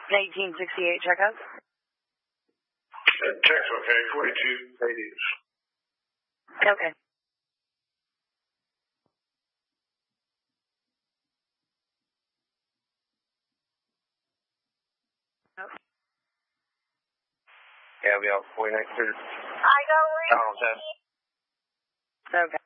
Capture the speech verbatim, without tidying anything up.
nineteen sixty-eight checkup. Check's okay, forty-two eighties. Okay. Yeah, we have forty-nine thirty. I go Donald ten. Okay.